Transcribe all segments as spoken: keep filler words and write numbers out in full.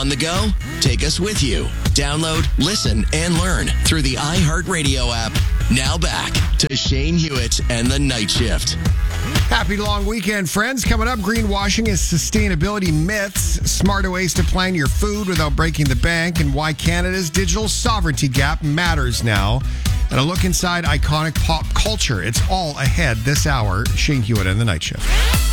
On the go? Take us with you. Download, listen, and learn through the iHeartRadio app. Now back to Shane Hewitt and the Night Shift. Happy long weekend, friends. Coming up, greenwashing is sustainability myths, smarter ways to plan your food without breaking the bank, and why Canada's digital sovereignty gap matters now. And a look inside iconic pop culture. It's all ahead this hour. Shane Hewitt and the Night Shift.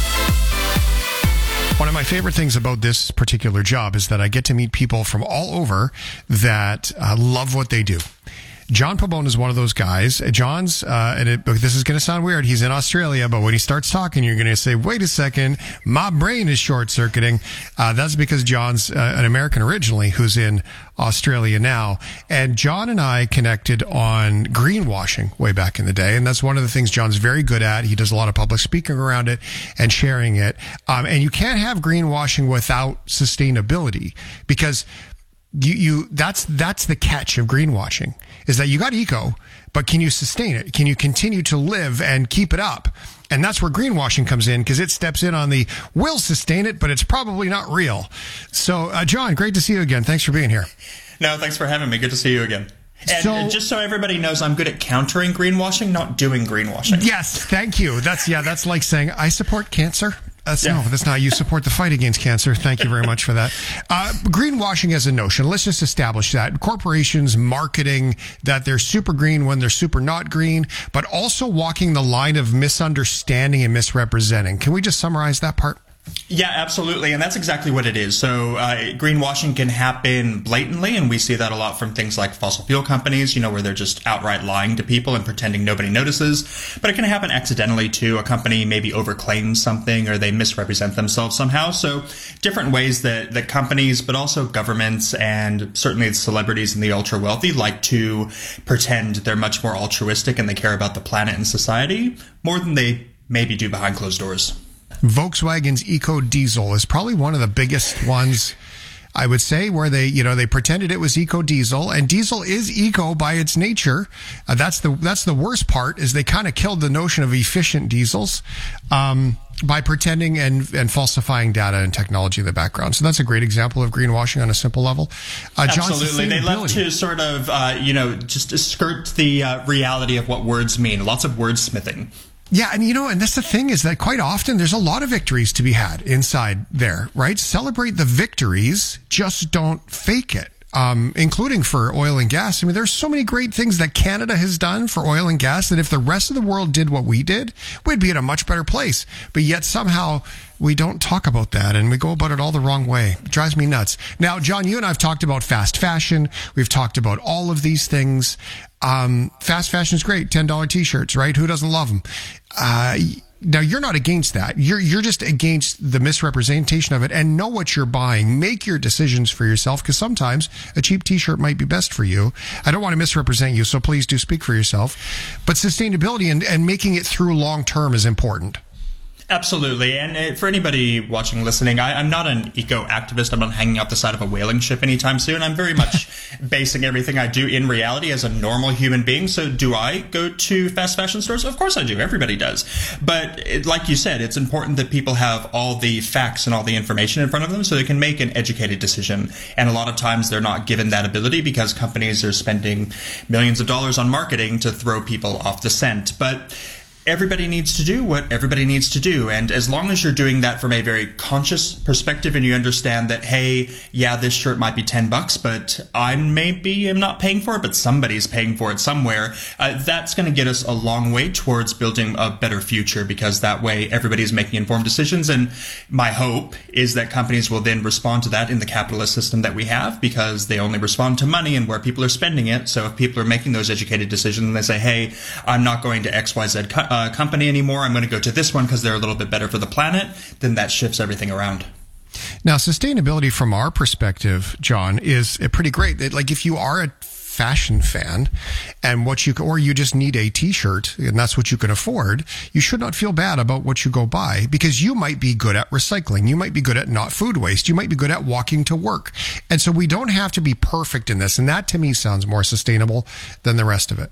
One of my favorite things about this particular job is that I get to meet people from all over that uh, love what they do. John Pabon is one of those guys. John's, uh, and it, this is going to sound weird. He's in Australia, but when he starts talking, you're going to say, wait a second, my brain is short-circuiting. Uh, that's because John's uh, an American originally who's in Australia now. And John and I connected on greenwashing way back in the day. And that's one of the things John's very good at. He does a lot of public speaking around it and sharing it. Um, and you can't have greenwashing without sustainability, because You, you, that's, that's the catch of greenwashing, is that you got eco, but can you sustain it? Can you continue to live and keep it up? And that's where greenwashing comes in, because it steps in on the, we'll sustain it, but it's probably not real. So, uh, John, great to see you again. Thanks for being here. No, thanks for having me. Good to see you again. And so, just so everybody knows, I'm good at countering greenwashing, not doing greenwashing. Yes, thank you. That's, yeah, that's like saying, I support cancer. That's, yeah. No, that's not. You support the fight against cancer. Thank you very much for that. Uh, greenwashing as a notion. Let's just establish that. Corporations marketing that they're super green when they're super not green, but also walking the line of misunderstanding and misrepresenting. Can we just summarize that part? Yeah, absolutely. And that's exactly what it is. So uh, greenwashing can happen blatantly, and we see that a lot from things like fossil fuel companies, you know, where they're just outright lying to people and pretending nobody notices. But it can happen accidentally too. A company maybe overclaims something, or they misrepresent themselves somehow. So different ways that, that companies, but also governments and certainly the celebrities and the ultra wealthy like to pretend they're much more altruistic and they care about the planet and society more than they maybe do behind closed doors. Volkswagen's Eco Diesel is probably one of the biggest ones, I would say, where they, you know, they pretended it was Eco Diesel, and diesel is eco by its nature. Uh, that's the that's the worst part, is they kind of killed the notion of efficient diesels um, by pretending and and falsifying data and technology in the background. So that's a great example of greenwashing on a simple level. Uh, John, Absolutely, they love to sort of uh, you know just skirt the uh, reality of what words mean. Lots of wordsmithing. Yeah, and you know, and that's the thing, is that quite often there's a lot of victories to be had inside there, right? Celebrate the victories, just don't fake it. Um, including for oil and gas. I mean, there's so many great things that Canada has done for oil and gas that if the rest of the world did what we did, we'd be in a much better place. But yet somehow we don't talk about that, and we go about it all the wrong way. It drives me nuts. Now, John, you and I have talked about fast fashion. We've talked about all of these things. Um, fast fashion is great. ten dollar t-shirts, right? Who doesn't love them? Uh, Now, you're not against that. You're you're just against the misrepresentation of it, and know what you're buying. Make your decisions for yourself, because sometimes a cheap t-shirt might be best for you. I don't want to misrepresent you, so please do speak for yourself. But sustainability and, and making it through long term is important. Absolutely. And uh, for anybody watching, listening, I, I'm not an eco-activist. I'm not hanging out the side of a whaling ship anytime soon. I'm very much basing everything I do in reality as a normal human being. So do I go to fast fashion stores? Of course I do. Everybody does. But it, like you said, it's important that people have all the facts and all the information in front of them so they can make an educated decision. And a lot of times they're not given that ability because companies are spending millions of dollars on marketing to throw people off the scent. But everybody needs to do what everybody needs to do. And as long as you're doing that from a very conscious perspective and you understand that, hey, yeah, this shirt might be ten bucks, but I maybe am not paying for it, but somebody's paying for it somewhere, uh, that's going to get us a long way towards building a better future, because that way everybody's making informed decisions. And my hope is that companies will then respond to that in the capitalist system that we have, because they only respond to money and where people are spending it. So if people are making those educated decisions and they say, hey, I'm not going to X Y Z co- uh, company anymore, I'm going to go to this one because they're a little bit better for the planet, then that shifts everything around. Now, sustainability from our perspective, John, is pretty great. Like, if you are a fashion fan and what you, or you just need a t-shirt and that's what you can afford, you should not feel bad about what you go buy, because you might be good at recycling. You might be good at not food waste. You might be good at walking to work. And so we don't have to be perfect in this. And that to me sounds more sustainable than the rest of it.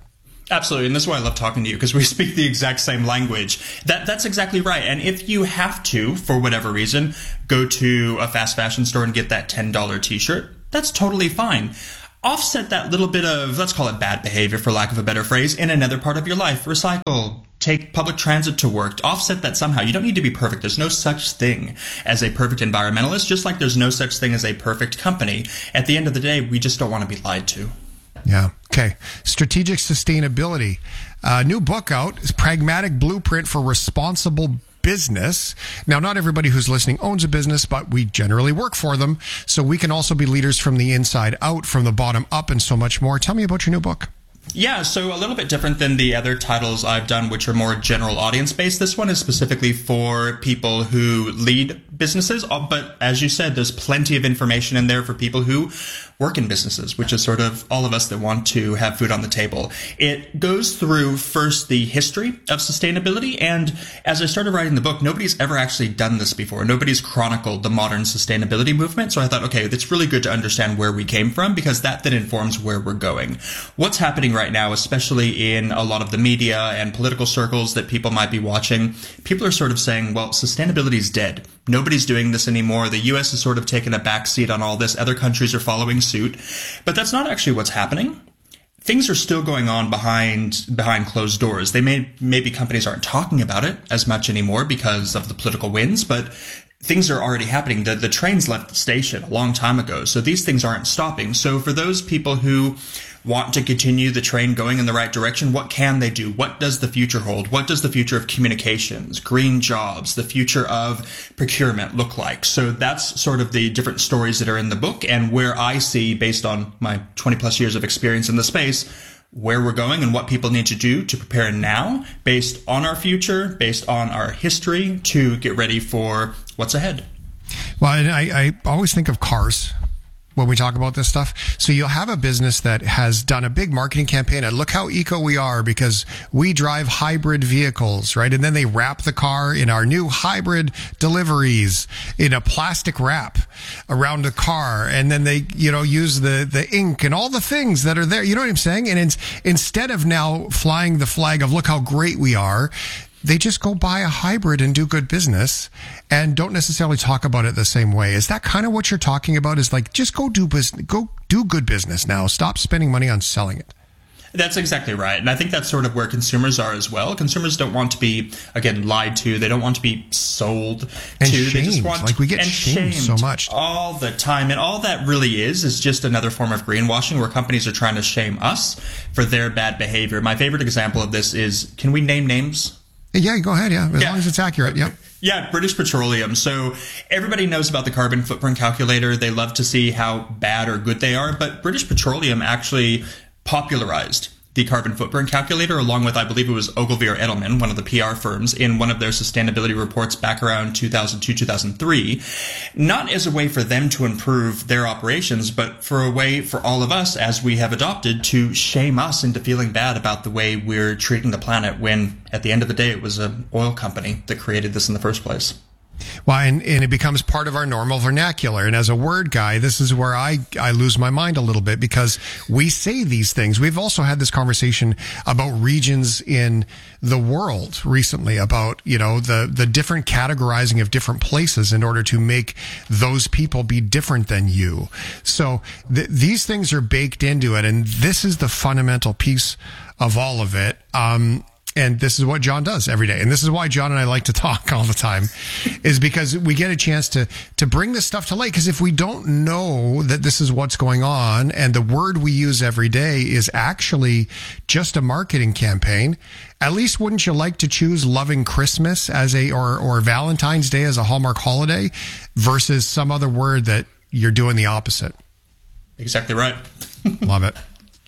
Absolutely, and this is why I love talking to you, because we speak the exact same language. That That's exactly right. And if you have to, for whatever reason, go to a fast fashion store and get that ten dollars t-shirt, that's totally fine. Offset that little bit of, let's call it bad behavior, for lack of a better phrase, in another part of your life. Recycle. Take public transit to work. Offset that somehow. You don't need to be perfect. There's no such thing as a perfect environmentalist, just like there's no such thing as a perfect company. At the end of the day, we just don't want to be lied to. Yeah. Okay. Strategic Sustainability. Uh, new book out. Pragmatic Blueprint for Responsible Business. Now, not everybody who's listening owns a business, but we generally work for them. So we can also be leaders from the inside out, from the bottom up, and so much more. Tell me about your new book. Yeah, so a little bit different than the other titles I've done, which are more general audience based. This one is specifically for people who lead businesses. But as you said, there's plenty of information in there for people who work in businesses, which is sort of all of us that want to have food on the table. It goes through first the history of sustainability. And as I started writing the book, nobody's ever actually done this before. Nobody's chronicled the modern sustainability movement. So I thought, okay, it's really good to understand where we came from, because that then informs where we're going. What's happening right now, especially in a lot of the media and political circles that people might be watching, people are sort of saying, well, sustainability is dead. Nobody's doing this anymore. The U S has sort of taken a back seat on all this. Other countries are following suit. But that's not actually what's happening. Things are still going on behind behind closed doors. They may maybe companies aren't talking about it as much anymore because of the political winds, but things are already happening. The the trains left the station a long time ago, so these things aren't stopping. So for those people who want to continue the train going in the right direction, what can they do? What does the future hold? What does the future of communications, green jobs, the future of procurement look like? So that's sort of the different stories that are in the book, and where I see, based on my twenty plus years of experience in the space, where we're going and what people need to do to prepare now, based on our future, based on our history, to get ready for what's ahead. Well, and I, I always think of cars when we talk about this stuff. So you'll have a business that has done a big marketing campaign and look how eco we are because we drive hybrid vehicles, right? And then they wrap the car in our new hybrid deliveries in a plastic wrap around the car. And then they, you know, use the, the ink and all the things that are there. You know what I'm saying? And it's, instead of now flying the flag of look how great we are, they just go buy a hybrid and do good business and don't necessarily talk about it the same way. Is that kind of what you're talking about? Is like, just go do business, go do good business now. Stop spending money on selling it. That's exactly right. And I think that's sort of where consumers are as well. Consumers don't want to be, again, lied to. They don't want to be sold and to. Shamed. They just want like we get and shamed, shamed so much all the time. And all that really is, is just another form of greenwashing where companies are trying to shame us for their bad behavior. My favorite example of this is, can we name names? Yeah, go ahead. Yeah, as yeah. long as it's accurate. Yep. Yeah, British Petroleum. So everybody knows about the carbon footprint calculator. They love to see how bad or good they are. But British Petroleum actually popularized the carbon footprint calculator, along with, I believe it was Ogilvy or Edelman, one of the P R firms, in one of their sustainability reports back around two thousand two, two thousand three, not as a way for them to improve their operations, but for a way for all of us, as we have adopted, to shame us into feeling bad about the way we're treating the planet, when at the end of the day, it was an oil company that created this in the first place. Well, and, and it becomes part of our normal vernacular. And as a word guy, this is where I, I lose my mind a little bit because we say these things. We've also had this conversation about regions in the world recently about, you know, the, the different categorizing of different places in order to make those people be different than you. So th- these things are baked into it. And this is the fundamental piece of all of it. Um, And this is what John does every day. And this is why John and I like to talk all the time, is because we get a chance to, to bring this stuff to light. Because if we don't know that this is what's going on and the word we use every day is actually just a marketing campaign, at least wouldn't you like to choose loving Christmas as a, or, or Valentine's Day as a Hallmark holiday versus some other word that you're doing the opposite? Exactly right. Love it.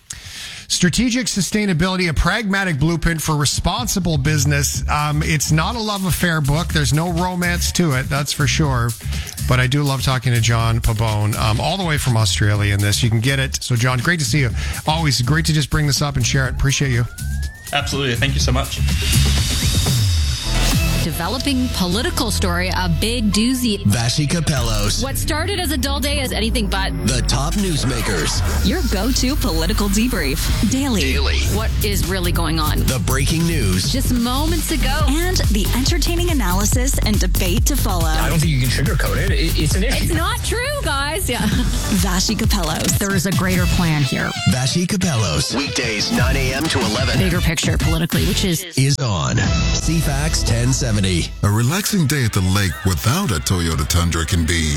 Strategic Sustainability, a pragmatic blueprint for responsible business. Um, it's not a love affair book. There's no romance to it, that's for sure. But I do love talking to John Pabon, um, all the way from Australia in this. You can get it. So, John, great to see you. Always great to just bring this up and share it. Appreciate you. Absolutely. Thank you so much. Developing political story, a big doozy. Vashi Capellos. What started as a dull day is anything but. The top newsmakers. Your go-to political debrief. Daily. Daily. What is really going on? The breaking news. Just moments ago. And the entertaining analysis and debate to follow. I don't think you can sugarcoat it. it it's an issue. It's not true, guys. Yeah. Vashi Capellos. There is a greater plan here. Vashi Capellos. Weekdays, nine a.m. to eleven. Bigger picture politically, which is... Is on. C FAX ten seventy. A relaxing day at the lake without a Toyota Tundra can be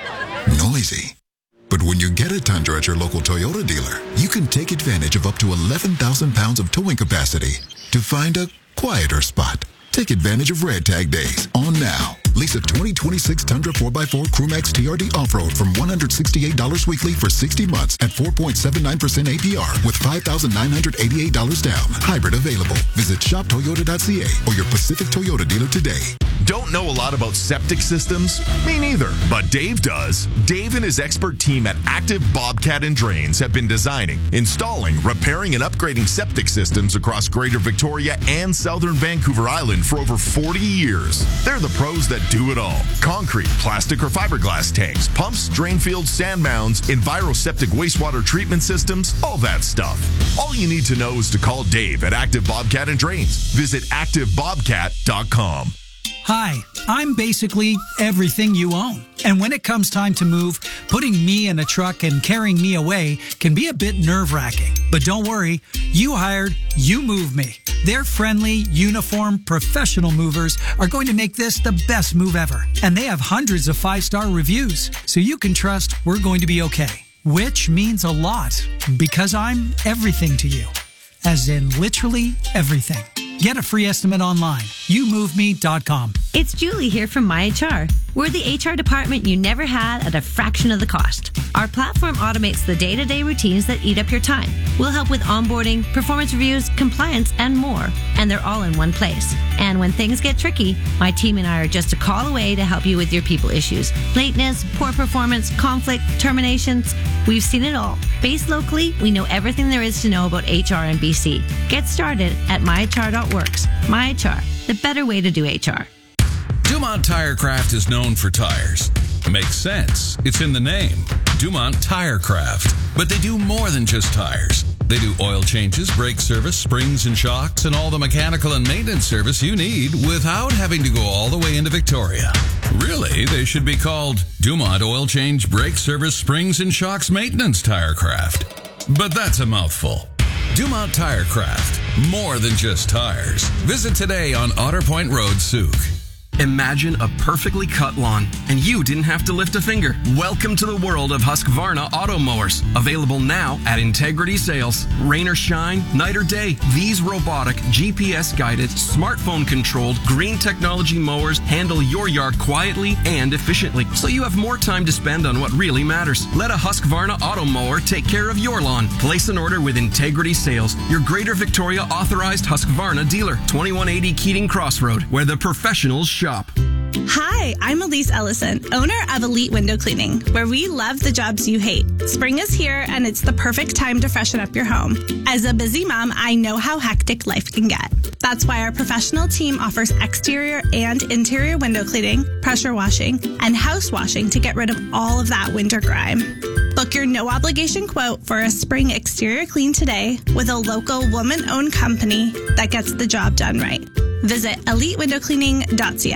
noisy. But when you get a Tundra at your local Toyota dealer, you can take advantage of up to eleven thousand pounds of towing capacity to find a quieter spot. Take advantage of Red Tag Days on now. Lease a twenty twenty-six Tundra four by four Crewmax T R D Off-Road from one hundred sixty-eight dollars weekly for sixty months at four point seven nine percent A P R with five thousand nine hundred eighty-eight dollars down. Hybrid available. Visit shop toyota dot c a or your Pacific Toyota dealer today. Don't know a lot about septic systems? Me neither, but Dave does. Dave and his expert team at Active Bobcat and Drains have been designing, installing, repairing, and upgrading septic systems across Greater Victoria and Southern Vancouver Island for over forty years. They're the pros that do it all. Concrete, plastic, or fiberglass tanks, pumps, drain fields, sand mounds, EnviroSeptic wastewater treatment systems, all that stuff. All you need to know is to call Dave at Active Bobcat and Drains. Visit active bobcat dot com. Hi, I'm basically everything you own. And when it comes time to move, putting me in a truck and carrying me away can be a bit nerve-wracking. But don't worry, you hired You Move Me. Their friendly, uniform, professional movers are going to make this the best move ever. And they have hundreds of five-star reviews, so you can trust we're going to be okay. Which means a lot, because I'm everything to you. As in literally everything. Get a free estimate online. you move me dot com. It's Julie here from MyHR. We're the H R department you never had at a fraction of the cost. Our platform automates the day-to-day routines that eat up your time. We'll help with onboarding, performance reviews, compliance, and more. And they're all in one place. And when things get tricky, my team and I are just a call away to help you with your people issues. Lateness, poor performance, conflict, terminations. We've seen it all. Based locally, we know everything there is to know about H R in B C. Get started at my h r dot works. MyHR, the better way to do H R. Dumont Tirecraft is known for tires. Makes sense. It's in the name. Dumont Tirecraft. But they do more than just tires. They do oil changes, brake service, springs and shocks, and all the mechanical and maintenance service you need without having to go all the way into Victoria. Really, they should be called Dumont Oil Change, Brake Service, Springs and Shocks Maintenance Tirecraft. But that's a mouthful. Dumont Tirecraft. More than just tires. Visit today on Otter Point Road, Souk. Imagine a perfectly cut lawn, and you didn't have to lift a finger. Welcome to the world of Husqvarna auto mowers. Available now at Integrity Sales. Rain or shine, night or day, these robotic, G P S-guided, smartphone-controlled, green technology mowers handle your yard quietly and efficiently, so you have more time to spend on what really matters. Let a Husqvarna auto mower take care of your lawn. Place an order with Integrity Sales, your Greater Victoria authorized Husqvarna dealer, twenty-one eighty Keating Crossroad, where the professionals shop. Hi, I'm Elise Ellison, owner of Elite Window Cleaning, where we love the jobs you hate. Spring is here, and it's the perfect time to freshen up your home. As a busy mom, I know how hectic life can get. That's why our professional team offers exterior and interior window cleaning, pressure washing, and house washing to get rid of all of that winter grime. Book your no-obligation quote for a spring exterior clean today with a local woman-owned company that gets the job done right. Visit elite window cleaning dot c a.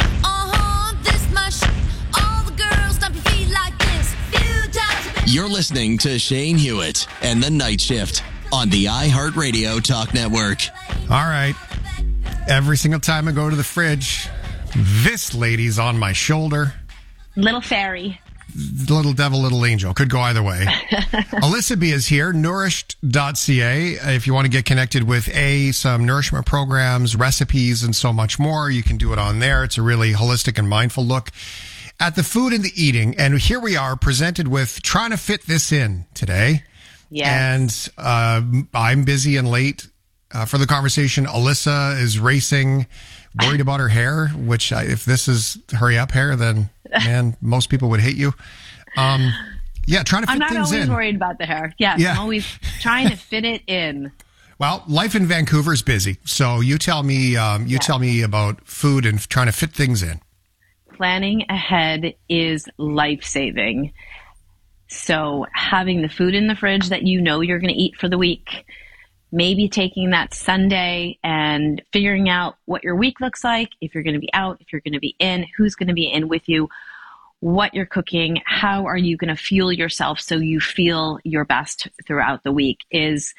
Uh-huh, this much. All the girls stomp your feet like this. Few times. You're listening to Shane Hewitt and The Night Shift on the iHeartRadio Talk Network. All right. Every single time I go to the fridge, this lady's on my shoulder. Little fairy. Little devil, little angel. Could go either way. Alyssa B is here, nourished dot c a. If you want to get connected with A, some nourishment programs, recipes, and so much more, you can do it on there. It's a really holistic and mindful look at the food and the eating. And here we are presented with trying to fit this in today. Yes. And uh, I'm busy and late uh, for the conversation. Alyssa is racing, worried about her hair, which uh, if this is hurry up hair, then man, most people would hate you. Um, yeah, trying to fit I'm not things always in. worried about the hair. Yes, Yeah. I'm always trying to fit it in. Well, life in Vancouver is busy. So you tell me, um, you yeah. tell me about food and trying to fit things in. Planning ahead is life-saving. So having the food in the fridge that you know you're going to eat for the week, maybe taking that Sunday and figuring out what your week looks like, if you're going to be out, if you're going to be in, who's going to be in with you, what you're cooking, how are you going to fuel yourself so you feel your best throughout the week is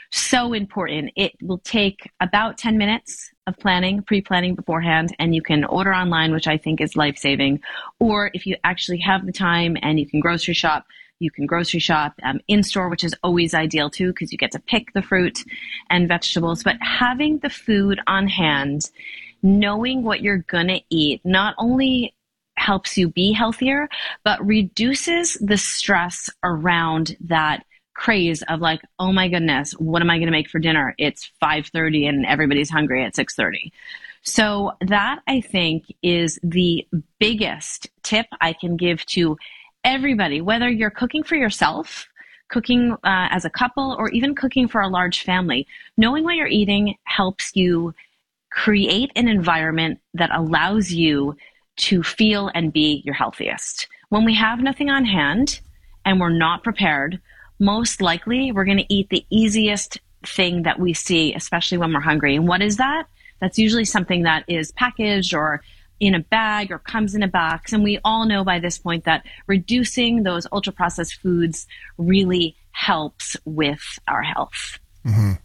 so important. It will take about ten minutes of planning, pre-planning beforehand, and you can order online, which I think is life-saving. Or if you actually have the time and you can grocery shop, you can grocery shop um, in-store, which is always ideal too, because you get to pick the fruit and vegetables. But having the food on hand, knowing what you're going to eat, not only helps you be healthier, but reduces the stress around that craze of like, oh my goodness, what am I going to make for dinner? It's five thirty and everybody's hungry at six thirty. So that, I think, is the biggest tip I can give to everybody, whether you're cooking for yourself, cooking uh, as a couple, or even cooking for a large family. Knowing what you're eating helps you create an environment that allows you to feel and be your healthiest. When we have nothing on hand and we're not prepared, most likely we're going to eat the easiest thing that we see, especially when we're hungry. And what is that? That's usually something that is packaged or in a bag or comes in a box. And we all know by this point that reducing those ultra-processed foods really helps with our health. Mm-hmm.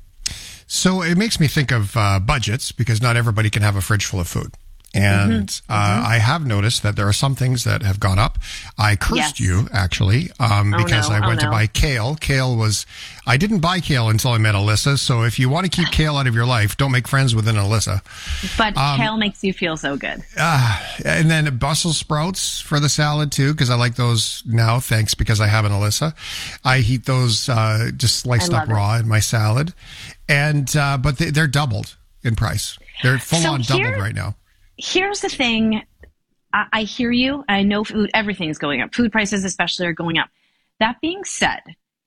So it makes me think of uh, budgets, because not everybody can have a fridge full of food. And mm-hmm. Uh, mm-hmm. I have noticed that there are some things that have gone up. I cursed yes. you, actually, um, oh, because no. I went oh, no. to buy kale. Kale was, I didn't buy kale until I met Alyssa. So if you want to keep kale out of your life, don't make friends with an Alyssa. But um, kale makes you feel so good. Uh, and then Brussels sprouts for the salad, too, because I like those now, thanks, because I have an Alyssa. I eat those uh, just sliced up raw it. in my salad. And uh, but they, they're doubled in price. They're full so on here- doubled right now. Here's the thing. I, I hear you. I know food, everything is going up. Food prices especially are going up. That being said,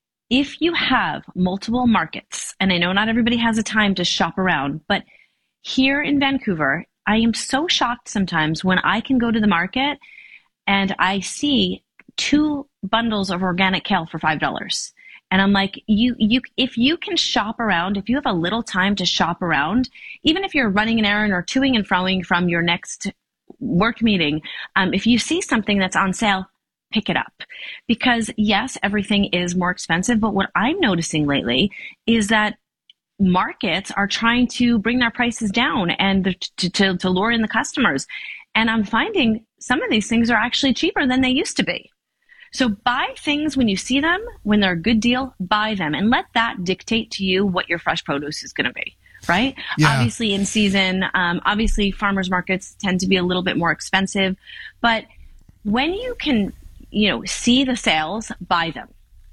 if you have multiple markets, and I know not everybody has the time to shop around, but here in Vancouver, I am so shocked sometimes when I can go to the market and I see two bundles of organic kale for five dollars. And I'm like, you, you, if you can shop around, if you have a little time to shop around, even if you're running an errand or toing and froing from your next work meeting, um, if you see something that's on sale, pick it up. Because yes, everything is more expensive, but what I'm noticing lately is that markets are trying to bring their prices down and to, to, to lure in the customers. And I'm finding some of these things are actually cheaper than they used to be. So buy things when you see them, when they're a good deal, buy them, and let that dictate to you what your fresh produce is going to be, right? Yeah. Obviously in season, um, obviously farmers markets tend to be a little bit more expensive, but when you can, you know, see the sales, buy them.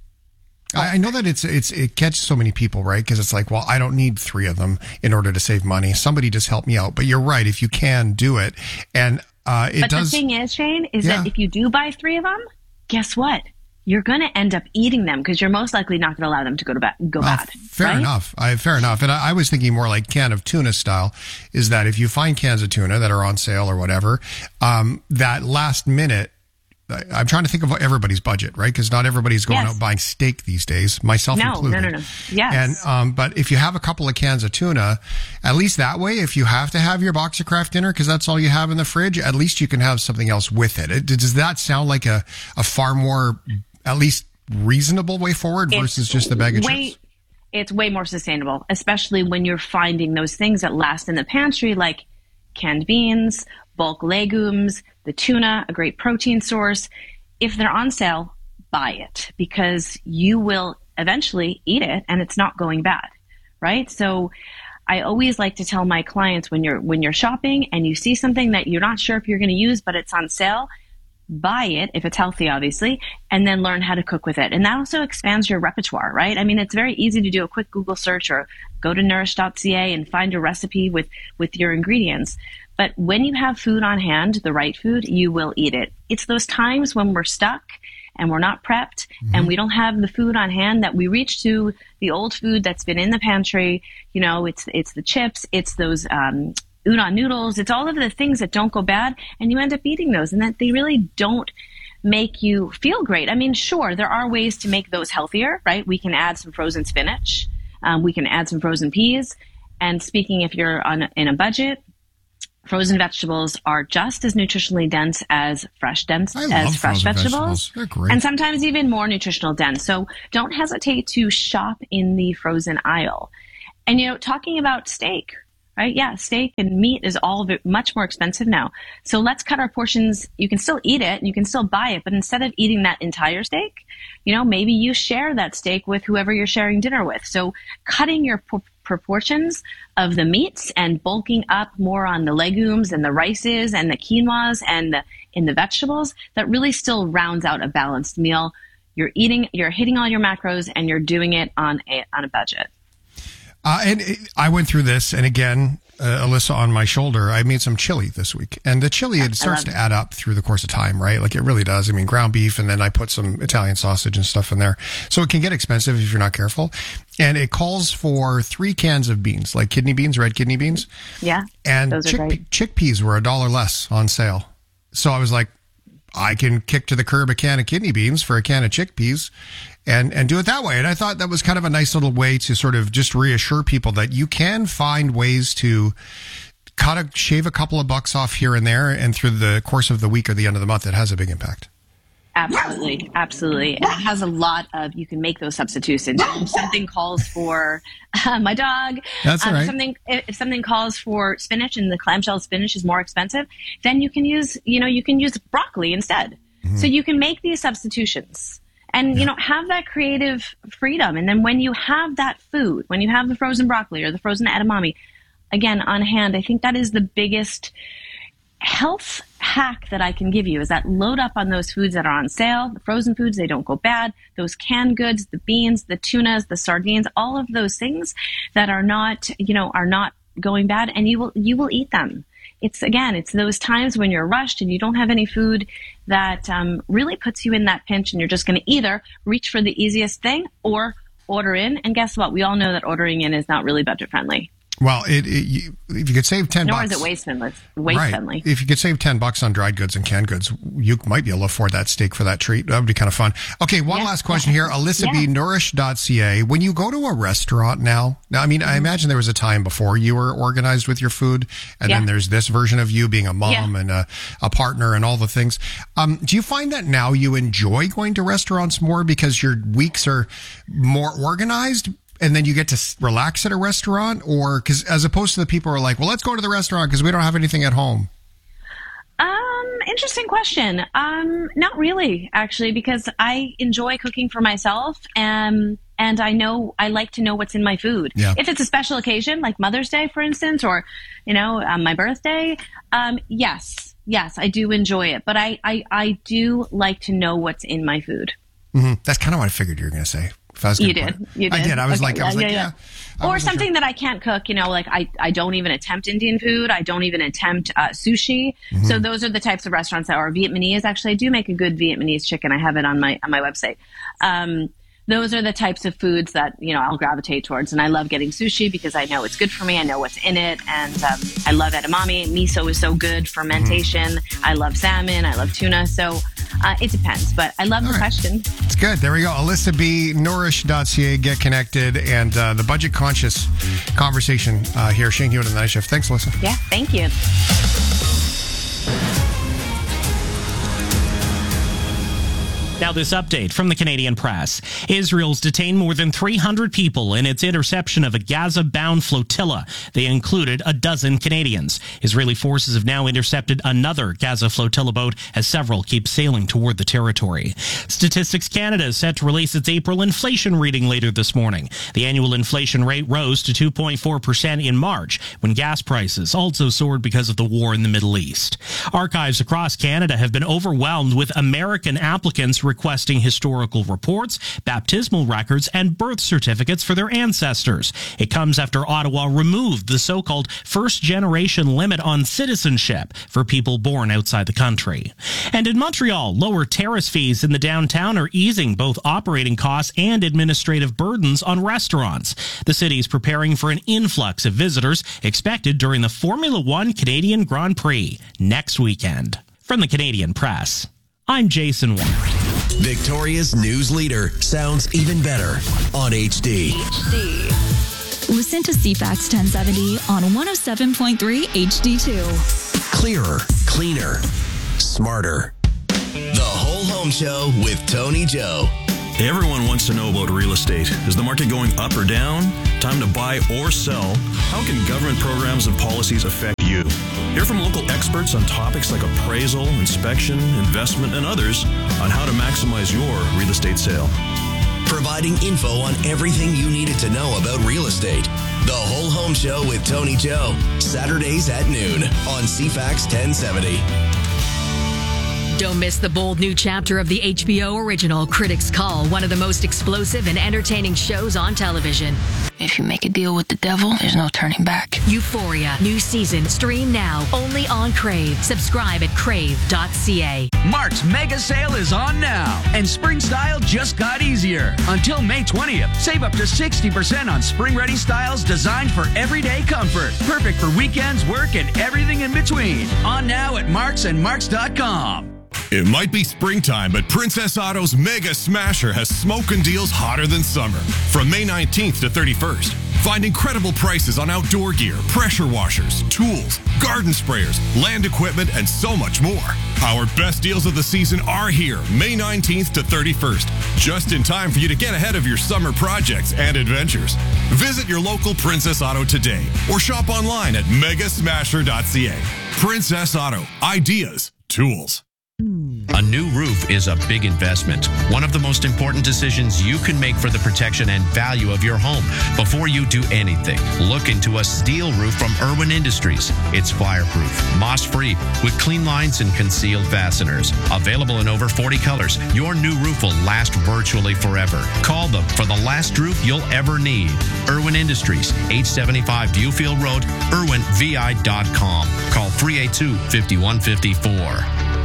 I know that it's it's it catches so many people, right? Because it's like, well, I don't need three of them in order to save money. Somebody just help me out. But you're right, if you can do it, and uh, it but does. But the thing is, Shane, is yeah. that if you do buy three of them, guess what? You're going to end up eating them because you're most likely not going to allow them to go to ba- go well, bad. Fair right? enough. I, fair enough. And I, I was thinking more like can of tuna style. Is that if you find cans of tuna that are on sale or whatever, um, that last minute. I'm trying to think of everybody's budget, right? Because not everybody's going yes. out buying steak these days, myself no, included. No, no, no, Yes. And um, but if you have a couple of cans of tuna, at least that way, if you have to have your box of Kraft Dinner because that's all you have in the fridge, at least you can have something else with it. it does that sound like a, a far more, at least reasonable way forward it's versus just the bag of way, chips? It's way more sustainable, especially when you're finding those things that last in the pantry, like canned beans, bulk legumes, the tuna, a great protein source. If they're on sale, buy it because you will eventually eat it and it's not going bad, right? So I always like to tell my clients when you're when you're shopping and you see something that you're not sure if you're going to use, but it's on sale, buy it if it's healthy, obviously, and then learn how to cook with it. And that also expands your repertoire, right? I mean, it's very easy to do a quick Google search or go to nourish dot c a and find a recipe with, with your ingredients. But when you have food on hand, the right food, you will eat it. It's those times when we're stuck and we're not prepped Mm-hmm. and we don't have the food on hand, that we reach to the old food that's been in the pantry. You know, it's it's the chips, it's those um, udon noodles, it's all of the things that don't go bad, and you end up eating those, and that they really don't make you feel great. I mean, sure, there are ways to make those healthier, right? We can add some frozen spinach. Um, we can add some frozen peas. And speaking, if you're on in a budget, frozen vegetables are just as nutritionally dense as fresh dense I love as fresh frozen vegetables. vegetables. They're great. And sometimes even more nutritional dense. So don't hesitate to shop in the frozen aisle. And, you know, talking about steak, right? Yeah, steak and meat is all of it much more expensive now. So let's cut our portions. You can still eat it and you can still buy it, but instead of eating that entire steak, you know, maybe you share that steak with whoever you're sharing dinner with. So cutting your p- proportions of the meats and bulking up more on the legumes and the rices and the quinoas and the in the vegetables, that really still rounds out a balanced meal. You're eating, you're hitting all your macros, and you're doing it on a on a budget. Uh, and it, I went through this, and again, uh, Alyssa, on my shoulder, I made some chili this week. And the chili, it starts to add up through the course of time, right? Like it really does. I mean, ground beef, and then I put some Italian sausage and stuff in there. So it can get expensive if you're not careful. And it calls for three cans of beans, like kidney beans, red kidney beans. Yeah. And those are chickpe- great. chickpeas were a dollar less on sale. So I was like, I can kick to the curb a can of kidney beans for a can of chickpeas and, and do it that way. And I thought that was kind of a nice little way to sort of just reassure people that you can find ways to cut a, shave a couple of bucks off here and there. And through the course of the week or the end of the month, it has a big impact. Absolutely. Absolutely. And it has a lot of, you can make those substitutions. If something calls for uh, my dog, That's all um, right. something, if something calls for spinach and the clamshell spinach is more expensive, then you can use, you know, you can use broccoli instead. Mm-hmm. So you can make these substitutions and, you know, have that creative freedom. And then when you have that food, when you have the frozen broccoli or the frozen edamame, again, on hand, I think that is the biggest health hack that I can give you, is that load up on those foods that are on sale. The frozen foods, they don't go bad. Those canned goods, the beans, the tunas, the sardines, all of those things that are not, you know, are not going bad, and you will, you will eat them. It's, again, it's those times when you're rushed and you don't have any food that um, really puts you in that pinch, and you're just going to either reach for the easiest thing or order in. And guess what? We all know that ordering in is not really budget friendly. Well, it, it you, if you could save ten Nor bucks, is it waste friendly. Waste right. friendly. If you could save ten bucks on dried goods and canned goods, you might be able to afford that steak for that treat. That would be kind of fun. Okay, one Yeah. last question here. Alyssa Yeah. B, nourish dot c a. When you go to a restaurant now, now I mean, Mm-hmm. I imagine there was a time before you were organized with your food, and Yeah. then there's this version of you being a mom Yeah. and a, a partner and all the things. Um, do you find that now you enjoy going to restaurants more because your weeks are more organized? And then you get to s- relax at a restaurant, or because as opposed to the people who are like, well, let's go to the restaurant because we don't have anything at home. Um, interesting question. Um, not really, actually, because I enjoy cooking for myself, and and I know I like to know what's in my food. Yeah. If it's a special occasion, like Mother's Day, for instance, or you know, um, my birthday, um, yes, yes, I do enjoy it. But I, I, I do like to know what's in my food. Mm-hmm. That's kind of what I figured you were going to say. If I was You gonna did. put it. You did. I did. I was Okay, like, I was yeah, like, yeah, yeah. yeah. I Or wasn't something sure. that I can't cook, you know, like I, I don't even attempt Indian food. I don't even attempt uh, sushi. Mm-hmm. So those are the types of restaurants that are Vietnamese. Actually, I do make a good Vietnamese chicken. I have it on my on my website. Um, those are the types of foods that, you know, I'll gravitate towards. And I love getting sushi because I know it's good for me. I know what's in it. And um, I love edamame. Miso is so good. Fermentation. Mm-hmm. I love salmon. I love tuna. So uh, it depends. But I love All the right. question. It's good. There we go. Alyssa B, nourish dot c a. Get connected. And uh, the budget conscious conversation uh, here. Shane Hewitt and the Night Shift. Thanks, Alyssa. Yeah, thank you. Now, this update from the Canadian press. Israel's detained more than three hundred people in its interception of a Gaza-bound flotilla. They included a dozen Canadians. Israeli forces have now intercepted another Gaza flotilla boat as several keep sailing toward the territory. Statistics Canada is set to release its April inflation reading later this morning. The annual inflation rate rose to two point four percent in March, when gas prices also soared because of the war in the Middle East. Archives across Canada have been overwhelmed with American applicants requesting historical reports, baptismal records, and birth certificates for their ancestors. It comes after Ottawa removed the so-called first-generation limit on citizenship for people born outside the country. And in Montreal, lower terrace fees in the downtown are easing both operating costs and administrative burdens on restaurants. The city is preparing for an influx of visitors expected during the Formula One Canadian Grand Prix next weekend. From the Canadian Press, I'm Jason Ward. Victoria's news leader sounds even better on H D. H D. Listen to C FAX ten seventy on one oh seven point three H D two. Clearer, cleaner, smarter. The Whole Home Show with Tony Joe. Everyone wants to know about real estate. Is the market going up or down? Time to buy or sell? How can government programs and policies affect you? Hear from local experts on topics like appraisal, inspection, investment, and others on how to maximize your real estate sale. Providing info on everything you needed to know about real estate. The Whole Home Show with Tony Joe. Saturdays at noon on C FAX ten seventy. Don't miss the bold new chapter of the H B O original Critics' Call, one of the most explosive and entertaining shows on television. If you make a deal with the devil, there's no turning back. Euphoria, new season, stream now, only on Crave. Subscribe at crave dot c a. Mark's mega sale is on now, and spring style just got easier. Until May twentieth, save up to sixty percent on spring-ready styles designed for everyday comfort. Perfect for weekends, work, and everything in between. On now at marks and marks dot com. It might be springtime, but Princess Auto's Mega Smasher has smoking deals hotter than summer. From May nineteenth to thirty-first, find incredible prices on outdoor gear, pressure washers, tools, garden sprayers, land equipment, and so much more. Our best deals of the season are here, May nineteenth to thirty-first, just in time for you to get ahead of your summer projects and adventures. Visit your local Princess Auto today or shop online at mega smasher dot c a. Princess Auto, ideas, tools. A new roof is a big investment. One of the most important decisions you can make for the protection and value of your home. Before you do anything, look into a steel roof from Irwin Industries. It's fireproof, moss-free, with clean lines and concealed fasteners. Available in over forty colors, your new roof will last virtually forever. Call them for the last roof you'll ever need. Irwin Industries, eight seventy-five Viewfield Road, irwin v i dot com. Call three eight two, five one five four.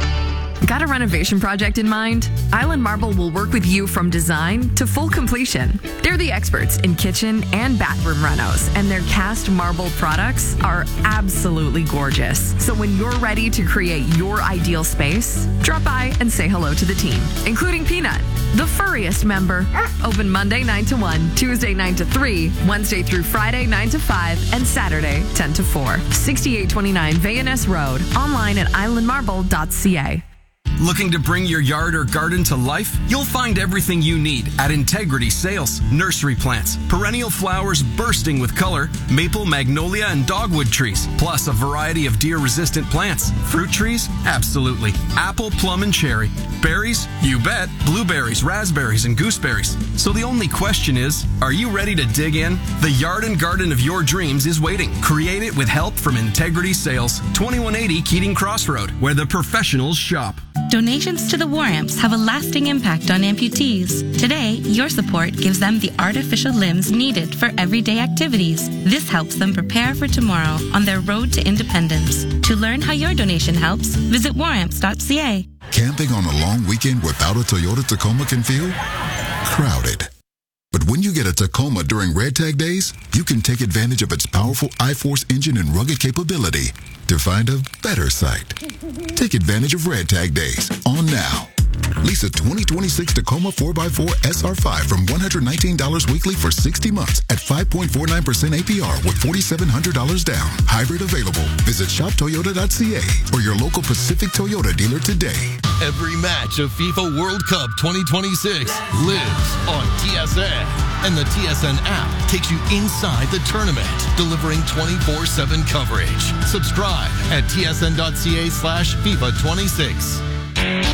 Got a renovation project in mind? Island Marble will work with you from design to full completion. They're the experts in kitchen and bathroom renos, and their cast marble products are absolutely gorgeous. So when you're ready to create your ideal space, drop by and say hello to the team, including Peanut, the furriest member. Open Monday nine to one, Tuesday nine to three, Wednesday through Friday nine to five, and Saturday ten to four. sixty-eight twenty-nine Van Ness Road. Online at island marble dot c a. Looking to bring your yard or garden to life? You'll find everything you need at Integrity Sales. Nursery plants, perennial flowers bursting with color, maple, magnolia, and dogwood trees, plus a variety of deer-resistant plants. Fruit trees? Absolutely. Apple, plum, and cherry. Berries? You bet. Blueberries, raspberries, and gooseberries. So the only question is, are you ready to dig in? The yard and garden of your dreams is waiting. Create it with help from Integrity Sales, twenty-one eighty Keating Crossroad, where the professionals shop. Donations to the War Amps have a lasting impact on amputees. Today, your support gives them the artificial limbs needed for everyday activities. This helps them prepare for tomorrow on their road to independence. To learn how your donation helps, visit war amps dot c a. Camping on a long weekend without a Toyota Tacoma can feel crowded. But when you get a Tacoma during Red Tag Days, you can take advantage of its powerful I-Force engine and rugged capability to find a better site. Take advantage of Red Tag Days on now. Lease a twenty twenty-six Tacoma four by four S R five from one hundred nineteen dollars weekly for sixty months at five point four nine percent A P R with four thousand seven hundred dollars down. Hybrid available. Visit shop toyota dot c a or your local Pacific Toyota dealer today. Every match of FIFA World Cup twenty twenty-six lives on T S N. And the T S N app takes you inside the tournament, delivering twenty-four seven coverage. Subscribe at T S N dot c a slash FIFA twenty-six.